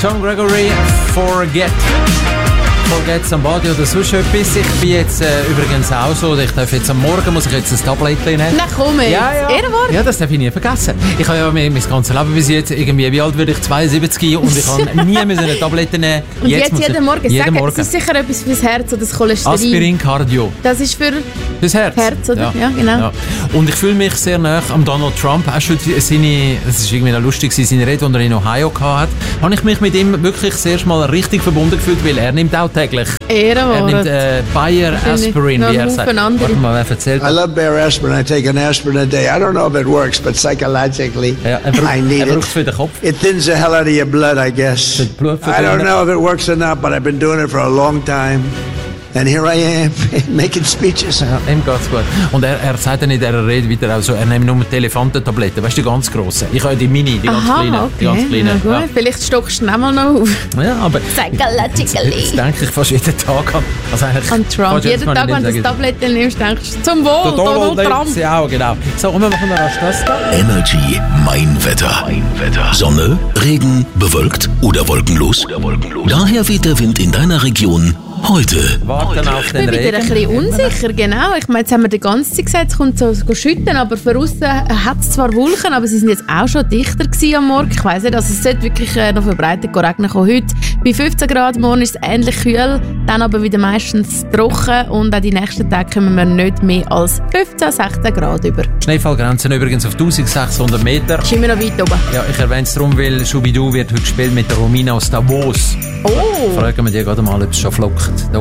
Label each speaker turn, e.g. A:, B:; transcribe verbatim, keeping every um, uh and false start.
A: John Gregory, Forget. Forget Somebody oder sonst etwas. Ich bin jetzt äh, übrigens auch so, ich darf jetzt am Morgen muss ich jetzt ein Tablet nehmen.
B: Na komm jetzt,
A: ja, ja.
B: Ehrenwort.
A: Ja, das darf ich nie vergessen. Ich habe ja mein, mein ganzes Leben bis jetzt, irgendwie, wie alt würde ich, zweiundsiebzig und ich habe nie müssen eine Tablette nehmen.
B: Und jetzt, jetzt jeden Morgen,
A: jeden
B: sagen,
A: Morgen.
B: es ist sicher etwas fürs Herz oder das Cholesterin.
A: Aspirin Cardio.
B: Das ist für
A: das Herz.
B: Herz, oder? Ja, ja genau. Ja.
A: Und ich fühle mich sehr nah am Donald Trump. Auch schon seine, es war irgendwie noch lustig, seine Rede, die er in Ohio hatte, habe ich mich mit ihm wirklich das erste Mal richtig verbunden gefühlt, weil er nimmt auch täglich.
B: Ehrenwort.
A: Er nimmt äh, Bayer Aspirin, wie er sagt. Warte mal, wer erzählt?
C: I love Bayer Aspirin. I take an aspirin a day. I don't know if it works, but psychologically,
A: ja, er braucht,
C: I need
A: er braucht
C: it.
A: Für den Kopf.
C: It thins the hell out of your blood, I guess. I don't know if it works or not, but I've been doing it for a long time. And here I am, making speeches.
A: Ja, ihm geht's gut. Und er, er sagt dann in dieser Rede wieder auch so, er nimmt nur die Elefantentabletten, weißt du, die ganz grossen. Ich habe die Mini, die ganz
B: Aha,
A: kleinen.
B: Okay.
A: Die ganz kleinen.
B: Ja,
A: Ja.
B: vielleicht stockst du ihn mal noch auf.
A: Ja, aber
B: Psychologically.
A: jetzt denke ich fast jeden Tag an. Also eigentlich
B: An Trump. Jeden Tag, wenn du das Tabletten nimmst, denkst du zum Wohl, Donald Trump.
A: Ja, genau. So, und wir machen noch rasch das da.
D: Energy Mein Wetter. Mein Wetter. Sonne, Regen, bewölkt oder wolkenlos. Oder wolkenlos. Daher weht der Wind in deiner Region heute.
A: Warten auf
B: Ich
A: den
B: bin wieder ein
A: Regen.
B: bisschen unsicher, genau. Ich meine, jetzt haben wir die ganze Zeit gesagt, es kommt so, so schütten, aber von außen hat es zwar Wolken, aber sie sind jetzt auch schon dichter gewesen am Morgen. Ich weiss nicht, also es sollte wirklich äh, noch verbreitet regnen kommen. Heute bei fünfzehn Grad, morgen ist es ähnlich kühl, dann aber wieder meistens trocken und auch die nächsten Tage kommen wir nicht mehr als fünfzehn, sechzehn Grad über.
A: Schneefallgrenzen übrigens auf eintausendsechshundert Meter.
B: Ist immer noch weit oben.
A: Ja, ich erwähne es darum, weil Schubidu wird heute gespielt mit der Romina aus Davos.
B: Oh!
A: Fragen wir die gerade mal, ob es schon flockt. Da